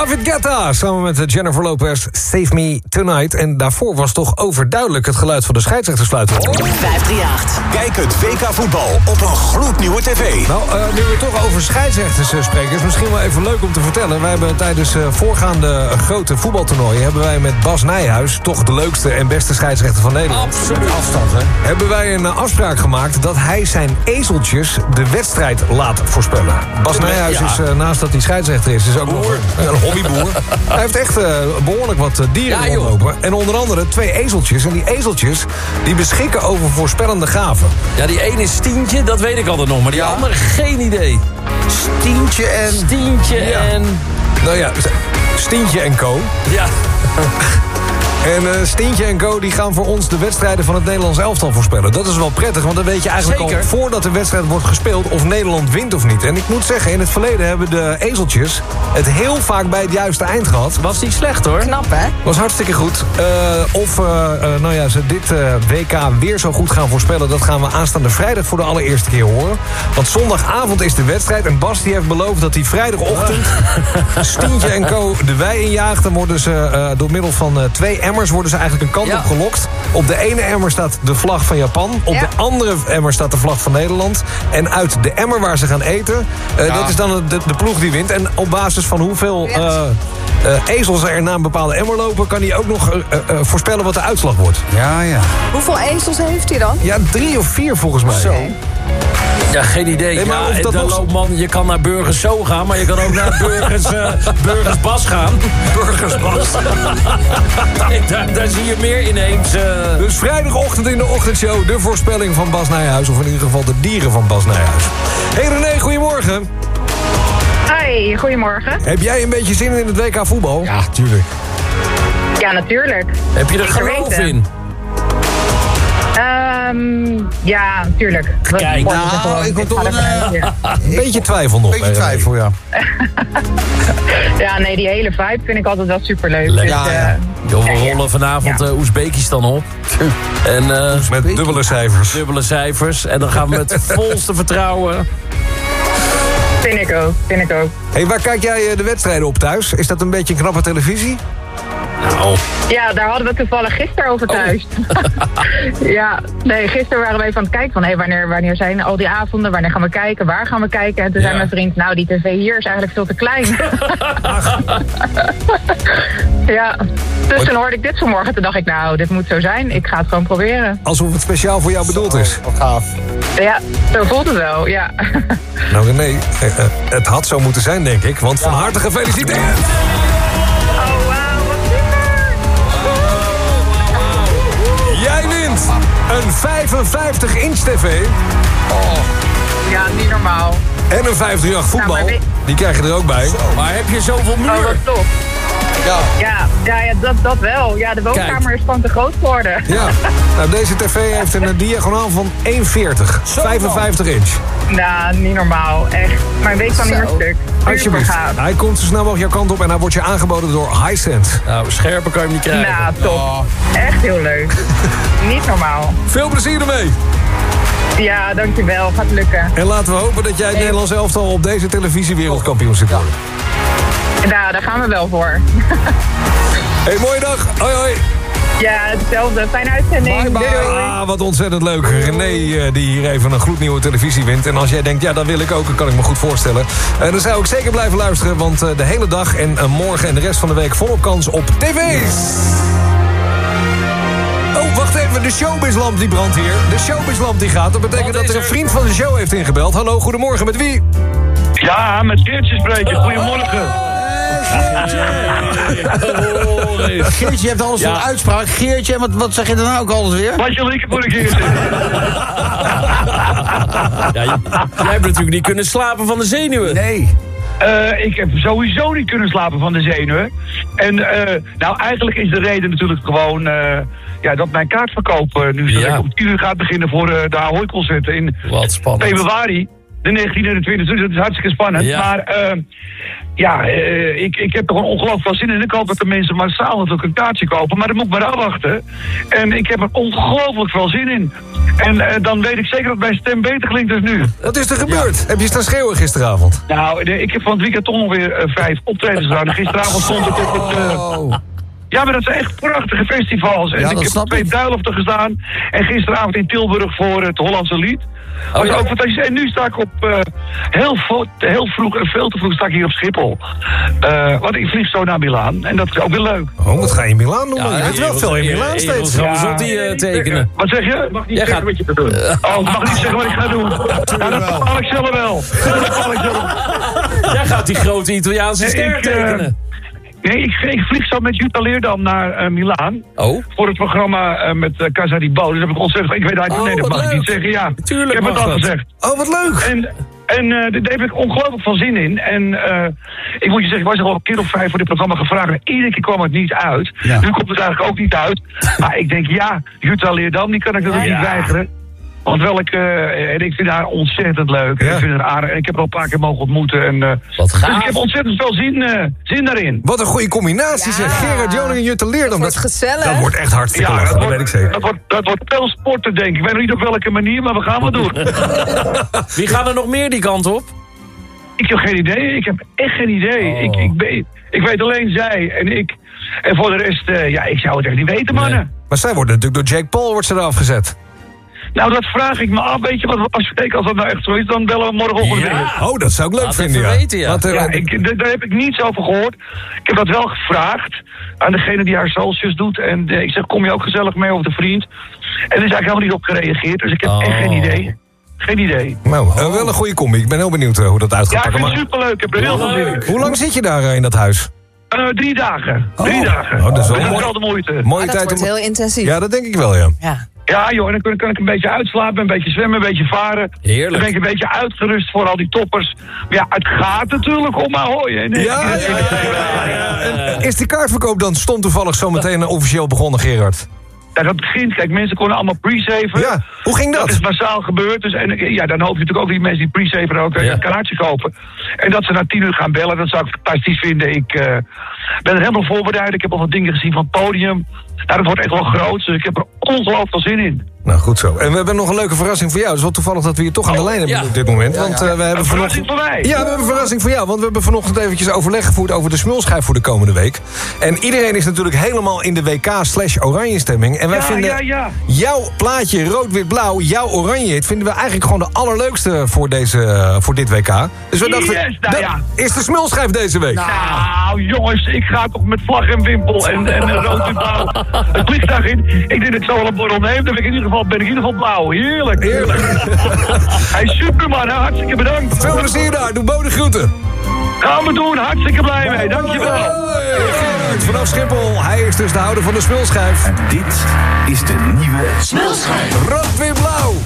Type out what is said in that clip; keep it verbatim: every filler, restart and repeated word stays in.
David Guetta samen met Jennifer Lopez, Save Me Tonight. En daarvoor was toch overduidelijk het geluid van de scheidsrechtersfluit. vijfhonderddraieëntachtig. Kijk het W K voetbal op een gloednieuwe tv. Nou, uh, nu we toch over scheidsrechters uh, spreken, is misschien wel even leuk om te vertellen. Wij hebben tijdens uh, voorgaande uh, grote voetbaltoernooien hebben wij met Bas Nijhuis, toch de leukste en beste scheidsrechter van Nederland. Absoluut afstand, hè? Hebben wij een uh, afspraak gemaakt dat hij zijn ezeltjes de wedstrijd laat voorspellen. Bas Nijhuis ja. is, uh, naast dat hij scheidsrechter is, is ook nog een, een hobbyboer. Hij heeft echt uh, behoorlijk wat uh, dieren ja, rondlopen. En onder andere twee ezeltjes. En die ezeltjes die beschikken over voorspellende gaven. Ja, die ene is Stientje, dat weet ik altijd nog. Maar die Ja. andere, geen idee. Stientje en... Stientje Ja. en... Nou ja, Stientje en Co. Ja. En uh, Stientje en Co die gaan voor ons de wedstrijden van het Nederlands elftal voorspellen. Dat is wel prettig, want dan weet je eigenlijk Zeker. al voordat de wedstrijd wordt gespeeld of Nederland wint of niet. En ik moet zeggen, in het verleden hebben de ezeltjes het heel vaak bij het juiste eind gehad. Was niet slecht, hoor. Knap, hè? Was hartstikke goed. Uh, of uh, uh, nou ja, ze dit uh, W K weer zo goed gaan voorspellen, dat gaan we aanstaande vrijdag voor de allereerste keer horen. Want zondagavond is de wedstrijd en Bas die heeft beloofd dat hij vrijdagochtend Stientje en Co de wei injaagt. Dan worden ze uh, door middel van uh, twee emmers worden ze eigenlijk een kant Ja. op gelokt. Op de ene emmer staat de vlag van Japan. Op Ja. de andere emmer staat de vlag van Nederland. En uit de emmer waar ze gaan eten, uh, Ja. dat is dan de, de ploeg die wint. En op basis van hoeveel uh, uh, ezels er naar een bepaalde emmer lopen, kan hij ook nog uh, uh, voorspellen wat de uitslag wordt. Ja, ja. Hoeveel ezels heeft hij dan? Ja, drie of vier volgens mij. Zo. Ja, geen idee. Nee, maar ja, of dat de nog- loopman, je kan naar Burgers Zo gaan, maar je kan ook naar Burgers, uh, Burgers Bas gaan. Burgers Bas. daar, daar zie je meer ineens. Uh... Dus vrijdagochtend in de ochtendshow de voorspelling van Bas Nijhuis. Of in ieder geval de dieren van Bas Nijhuis. Hey René, goedemorgen. Hi, goedemorgen. Heb jij een beetje zin in het W K voetbal? Ja, tuurlijk. Ja, natuurlijk. Heb je er Zeker geloof weten. in? Um, ja, natuurlijk. Kijk, Wat- nou, gewoon- ik word ga toch er een, vanuit, ja. Een beetje twijfel nog. Beetje bij René. twijfel, ja. Ja, nee, die hele vibe vind ik altijd wel superleuk. Lekker. Dus, Ja, eh, ja. Joh, we ja, ja. rollen vanavond Ja. uh, Oezbekistan op. En uh, Met dubbele cijfers. dubbele cijfers. En dan gaan we met volste vertrouwen. Vind ik ook, vind ik ook. Hey, waar kijk jij eh, de wedstrijden op thuis? Is dat een beetje knappe televisie? Nou, Ja, daar hadden we toevallig gisteren over thuis. Ja, nee, gisteren waren we even aan het kijken van... Hey, wanneer, wanneer zijn al die avonden, wanneer gaan we kijken, waar gaan we kijken? En toen Ja. zei mijn vriend, nou, die tv hier is eigenlijk veel te klein. Ja, dus toen hoorde ik dit vanmorgen. Toen dacht ik, nou, dit moet zo zijn. Ik ga het gewoon proberen. Alsof het speciaal voor jou bedoeld is. Wat gaaf. Ja, zo voelt het wel, ja. Nou René, eh, eh, het had zo moeten zijn denk ik. Want van harte gefeliciteerd. Oh, wauw, wat super! Jij wint een vijfenvijftig inch tv. Ja, niet normaal. En een vijfhonderdachtig voetbal. Nou, maar we- Die krijg je er ook bij. maar heb je zoveel Oh, muur? wat top. Ja. Ja, ja, ja dat, dat wel. Ja, de woonkamer Kijk. is gewoon te groot geworden. Ja, nou deze tv heeft een diagonaal van één veertig. vijfenvijftig inch. Nou, niet normaal. Echt. Mijn week kan niet meer stuk. Alsjeblieft. Super gaaf. Hij komt zo snel mogelijk jouw kant op en hij wordt je aangeboden door Hisense. Nou, scherper kan je hem niet krijgen. Nou, top. Echt heel leuk. Niet normaal. Veel plezier ermee. Ja, dankjewel. Gaat lukken. En laten we hopen dat jij het Nederlands elftal op deze televisie wereldkampioen zit worden. Nou, daar gaan we wel voor. Hey, mooie dag. Hoi hoi. Ja, hetzelfde. Fijne uitzending. Bye bye. Doei, doei. Ah, wat ontzettend leuk. René eh, die hier even een gloednieuwe televisie wint. En als jij denkt, ja, dat wil ik ook, dat kan ik me goed voorstellen. En dan zou ik zeker blijven luisteren, want eh, de hele dag en eh, morgen en de rest van de week volop kans op tv's. Oh, wacht even, de showbizlamp die brandt hier. De showbizlamp die gaat. Dat betekent Wat dat is er een er? vriend van de show heeft ingebeld. Hallo, goedemorgen, met wie? Ja, met Geertje spreken. Goedemorgen. Geertje, je hebt alles Ja. voor uitspraak. Geertje, en wat, wat zeg je dan nou ook altijd weer? Wat je lieke voor een Geertje. Ja, je- jij hebt natuurlijk niet kunnen slapen van de zenuwen. Nee. Eh, ik heb sowieso niet kunnen slapen van de zenuwen. En eh, nou, eigenlijk is de reden natuurlijk gewoon eh, ja, dat mijn kaartverkoop eh, nu Ja. ja. om tien uur gaat beginnen voor eh, de Ahoy-concerten in Wat spannend. februari. de negentiende en de twintigste, dus dat is hartstikke spannend. Ja. Maar uh, ja, uh, ik, ik heb er gewoon ongelooflijk veel zin in. Ik hoop dat de mensen massaal natuurlijk een kaartje kopen, maar dan moet ik maar afwachten. En ik heb er ongelooflijk veel zin in. En uh, dan weet ik zeker dat mijn stem beter klinkt dan nu. Wat is er gebeurd? Ja. Heb je staan schreeuwen gisteravond? Nou, de, ik heb van het weekend toch nog weer uh, vijf optredens gedaan. En gisteravond stond ik op het... Uh, Ja, maar dat zijn echt prachtige festivals. En ja, ik heb op twee bruiloften gestaan. En gisteravond in Tilburg voor het Hollandse Lied. Dat was oh, ja. ook fantastisch. En nu sta ik op uh, heel, heel vroeg en veel te vroeg sta ik hier op Schiphol. Uh, want ik vlieg zo naar Milaan. En dat is ook weer leuk. Oh, wat ga je in Milaan doen? Ja, je bent wel veel in Milaan steeds. Ja, zal die uh, tekenen. Wat zeg je? Mag niet Jij zeggen gaat... wat je gaat doen. Oh, ik mag niet zeggen wat ik ga doen. Nou, dat bepaal ik zelf wel. Dat bepaal ik zelf. Jij gaat die grote Italiaanse ster nee, ik, uh, tekenen. Nee, ik, ik vlieg zo met Jutta Leerdam naar uh, Milaan. Oh? Voor het programma uh, met uh, Casa di Bo. Dus heb ik ontzettend... Ik weet eigenlijk... Oh, nee, dat mag leuk. ik niet zeggen. Ja, Tuurlijk ik heb het al dat. gezegd. Oh, wat leuk. En, en uh, daar heb ik ongelooflijk veel zin in. En uh, ik moet je zeggen, ik was er al een keer of vijf voor dit programma gevraagd. En iedere keer kwam het niet uit. Ja. Nu komt het eigenlijk ook niet uit. Maar ik denk, ja, Jutta Leerdam, die kan ik natuurlijk Ja. niet weigeren. Want welke, uh, en ik vind haar ontzettend leuk. En Ja. ik vind haar aardig. En ik heb haar al een paar keer mogen ontmoeten. En, uh, Wat gaaf. dus ik heb ontzettend veel zin, uh, zin daarin. Wat een goede combinatie, Ja. zeg. Gerard Joning en Jutta Leerdam. Dat wordt gezellig. Dat wordt echt hartstikke Ja, lachen, dat dat weet wordt, ik zeker. dat wordt, dat wordt veel sporten, denk ik. Ik weet nog niet op welke manier, maar we gaan wat doen. Wie gaan er nog meer die kant op? Ik heb geen idee. Ik heb echt geen idee. Oh. Ik, ik, weet, ik weet alleen zij en ik. En voor de rest, uh, ja, ik zou het echt niet weten, mannen. Nee. Maar zij wordt natuurlijk door Jake Paul wordt ze eraf gezet. Nou, dat vraag ik me af. Weet je wat we afspreken? Als dat nou echt zo is, dan bellen we morgenochtend weer. Ja. Oh, dat zou ik leuk Laat vinden, even ja. weten, ja. Want, uh, Ja, ik, d- daar heb ik niets over gehoord. Ik heb dat wel gevraagd aan degene die haar socials doet. En uh, ik zeg, kom je ook gezellig mee over de vriend? En er is eigenlijk helemaal niet op gereageerd. Dus ik heb Oh. echt geen idee. Geen idee. nou, uh, wel een goede combi. Ik ben heel benieuwd uh, hoe dat uit gaat Ja, ik pakken. vind het Maar superleuk. Ik heb er heel veel zin in. hoe lang zit je daar uh, in dat huis? Uh, drie dagen. Drie dagen. Oh, dat is wel Dus mooi. wel de moeite. Mooie Ah, dat tijd wordt om... heel intensief. Ja, dat denk ik wel, ja. Ja. Ja, joh, en dan kan, kan ik een beetje uitslapen, een beetje zwemmen, een beetje varen. Heerlijk. Dan ben ik een beetje uitgerust voor al die toppers. Maar ja, het gaat natuurlijk om Ahoy. Hè? Nee, Ja, ja, ja, ja. En Is de kaartverkoop dan stond toevallig zometeen officieel begonnen, Gerard? Ja, dat begint. Kijk, mensen konden allemaal pre-saven. Ja, hoe ging dat? Dat is massaal gebeurd. Dus, en ja, dan hoop je natuurlijk ook die mensen die pre-saven ook Ja. een kaartje kopen. En dat ze na tien uur gaan bellen, dat zou ik fantastisch vinden. Ik uh, ben er helemaal voorbereid. Ik heb al wat dingen gezien van het podium. Nou, dat wordt echt wel groot, dus ik heb er ongelooflijk veel zin in. Nou, goed zo. En we hebben nog een leuke verrassing voor jou. Het is wel toevallig dat we je toch aan de lijn hebben ja. op dit moment. Want uh, we hebben Een verrassing vanochtend... voor mij. Ja, we hebben een verrassing voor jou. Want we hebben vanochtend eventjes overleg gevoerd over de smulschijf voor de komende week. En iedereen is natuurlijk helemaal in de W K slash oranje stemming. En wij Ja, vinden ja, ja. jouw plaatje rood-wit-blauw, jouw oranje hit, vinden we eigenlijk gewoon de allerleukste voor, deze, uh, voor dit W K. Dus we dachten, Yes, nou dat ja. is de smulschijf deze week. Nou, jongens, ik ga toch met vlag en wimpel en, en, en rood en blauw het vliegtuig in. Ik denk dat ik zo wel een borrel neem, dan ben ik in ieder geval, ben ik in ieder geval blauw. Heerlijk. Heerlijk. Hij is superman, hè? Hartstikke bedankt. Veel plezier daar. Doe Bo de groeten. Gaan we doen, hartstikke blij mee. Dankjewel. Hey, Gerard, vanaf Schiphol. Hij is dus de houder van de smulschijf. Dit is de nieuwe Rood-wit-blauw.